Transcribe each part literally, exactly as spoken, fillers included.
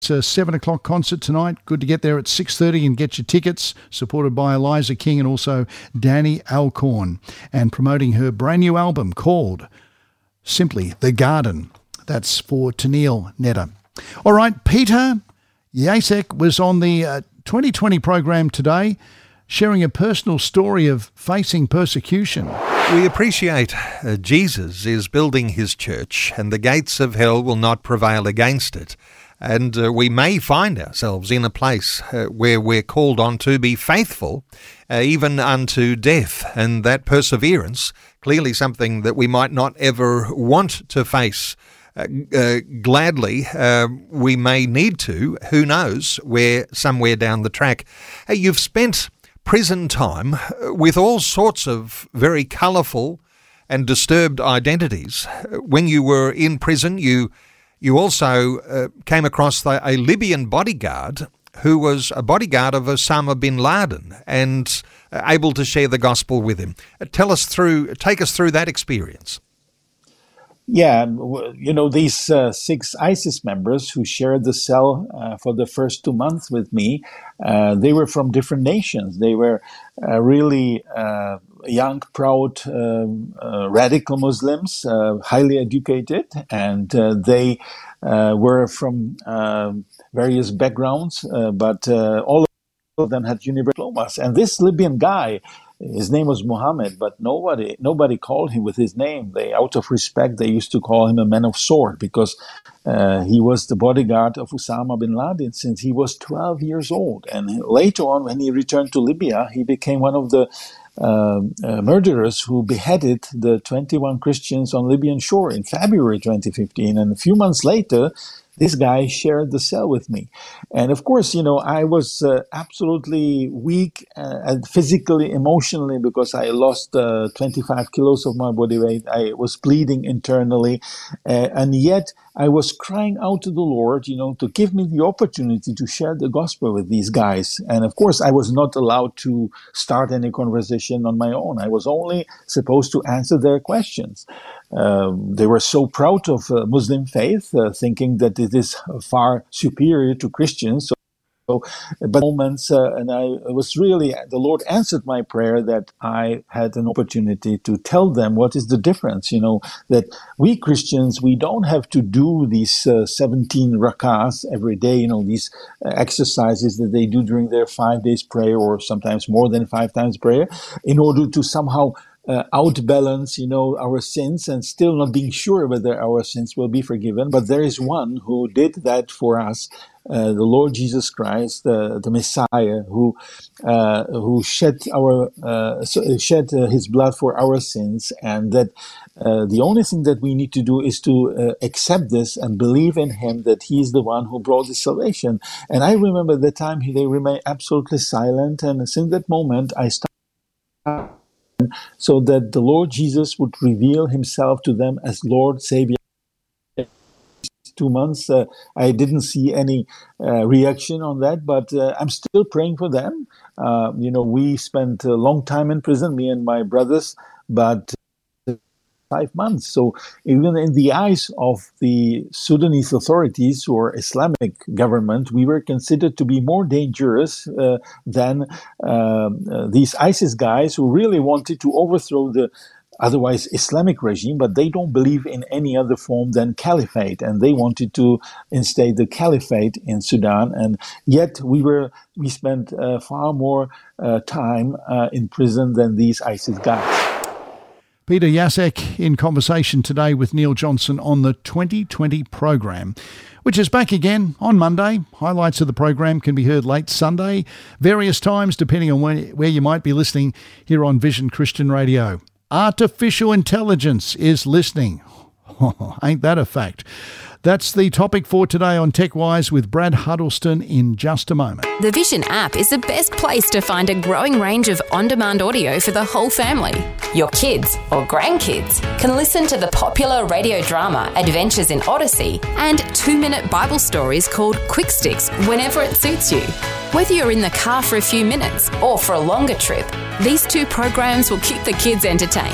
It's a seven o'clock concert tonight. Good to get there at six thirty and get your tickets, supported by Eliza King and also Danny Alcorn, and promoting her brand new album called simply The Garden. That's for Tennille Netter. All right, Peter Jacek was on the uh, twenty twenty program today, sharing a personal story of facing persecution. We appreciate uh, Jesus is building his church, and the gates of hell will not prevail against it. And uh, we may find ourselves in a place uh, where we're called on to be faithful, uh, even unto death. And that perseverance, clearly something that we might not ever want to face uh, uh, gladly. Uh, we may need to, who knows, where somewhere down the track. Hey, you've spent prison time with all sorts of very colourful and disturbed identities. When you were in prison, you You also uh, came across the, a Libyan bodyguard who was a bodyguard of Osama bin Laden and uh, able to share the gospel with him. Uh, tell us through, take us through that experience. Yeah, you know, these uh, six ISIS members who shared the cell uh, for the first two months with me, uh, they were from different nations. They were uh, really uh, young, proud, um, uh, radical Muslims, uh, highly educated, and uh, they uh, were from uh, various backgrounds, uh, but uh, all of them had university diplomas. And this Libyan guy, his name was Muhammad, but nobody nobody called him with his name. They, out of respect, they used to call him a man of sword because uh, he was the bodyguard of Osama bin Laden since he was twelve years old. And later on, when he returned to Libya, he became one of the uh, uh, murderers who beheaded the twenty-one Christians on Libyan shore in February twenty fifteen. And a few months later, this guy shared the cell with me. And of course, you know, I was uh, absolutely weak uh, physically, emotionally, because I lost uh, twenty-five kilos of my body weight. I was bleeding internally. Uh, and yet I was crying out to the Lord, you know, to give me the opportunity to share the gospel with these guys. And of course, I was not allowed to start any conversation on my own. I was only supposed to answer their questions. Uh, they were so proud of uh, Muslim faith, uh, thinking that it is far superior to Christians. So, so but moments, uh, and I was really, the Lord answered my prayer that I had an opportunity to tell them what is the difference, you know, that we Christians, we don't have to do these uh, seventeen rakahs every day, you know, these uh, exercises that they do during their five days prayer, or sometimes more than five times prayer, in order to somehow Uh, outbalance, you know, our sins, and still not being sure whether our sins will be forgiven. But there is one who did that for us, uh, the Lord Jesus Christ, uh, the Messiah, who uh, who shed our uh, shed uh, his blood for our sins, and that uh, the only thing that we need to do is to uh, accept this and believe in him, that he is the one who brought the salvation. And I remember the time they remained absolutely silent, and since that moment I started so that the Lord Jesus would reveal himself to them as Lord, Savior. Two months, uh, I didn't see any uh, reaction on that, but uh, I'm still praying for them. Uh, you know, we spent a long time in prison, me and my brothers, but five months. So even in the eyes of the Sudanese authorities or Islamic government, we were considered to be more dangerous uh, than uh, uh, these ISIS guys who really wanted to overthrow the otherwise Islamic regime, but they don't believe in any other form than caliphate, and they wanted to instate the caliphate in Sudan. And yet we were we spent uh, far more uh, time uh, in prison than these ISIS guys. Peter Jacek in conversation today with Neil Johnson on the twenty twenty program, which is back again on Monday. Highlights of the program can be heard late Sunday, various times depending on where, where you might be listening here on Vision Christian Radio. Artificial intelligence is listening. Oh, ain't that a fact? That's the topic for today on TechWise with Brad Huddleston in just a moment. The Vision app is the best place to find a growing range of on-demand audio for the whole family. Your kids or grandkids can listen to the popular radio drama Adventures in Odyssey and two-minute Bible stories called Quick Sticks whenever it suits you. Whether you're in the car for a few minutes or for a longer trip, these two programs will keep the kids entertained.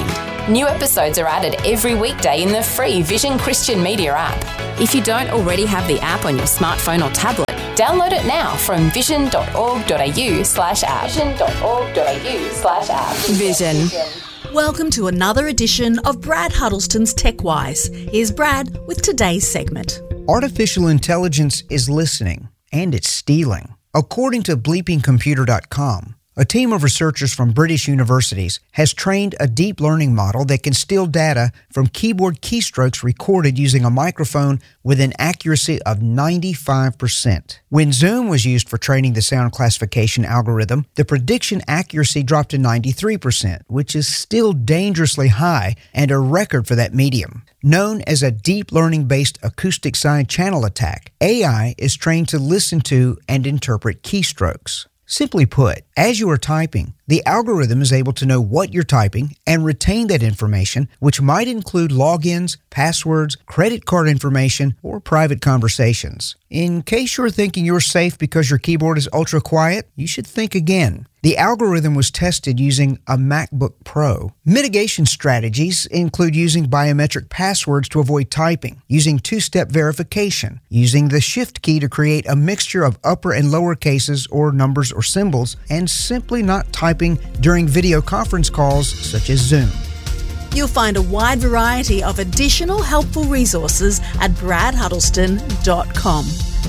New episodes are added every weekday in the free Vision Christian Media app. If you don't already have the app on your smartphone or tablet, download it now from vision.org.au slash app. vision.org.au slash app. Vision. Welcome to another edition of Brad Huddleston's TechWise. Here's Brad with today's segment. Artificial intelligence is listening, and it's stealing. According to bleeping computer dot com, a team of researchers from British universities has trained a deep learning model that can steal data from keyboard keystrokes recorded using a microphone with an accuracy of ninety-five percent. When Zoom was used for training the sound classification algorithm, the prediction accuracy dropped to ninety-three percent, which is still dangerously high and a record for that medium. Known as a deep learning-based acoustic side channel attack, A I is trained to listen to and interpret keystrokes. Simply put, as you are typing, the algorithm is able to know what you're typing and retain that information, which might include logins, passwords, credit card information, or private conversations. In case you're thinking you're safe because your keyboard is ultra quiet, you should think again. The algorithm was tested using a MacBook Pro. Mitigation strategies include using biometric passwords to avoid typing, using two-step verification, using the Shift key to create a mixture of upper and lower cases or numbers or symbols, and simply not typing during video conference calls such as Zoom. You'll find a wide variety of additional helpful resources at brad huddleston dot com.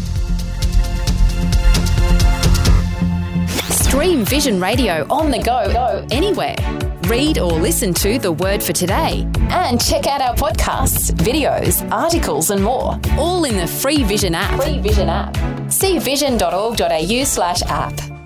Stream Vision Radio on the go, go anywhere. Read or listen to The Word for Today and check out our podcasts, videos, articles and more, all in the free Vision app. Free Vision app. See vision.org.au slash app.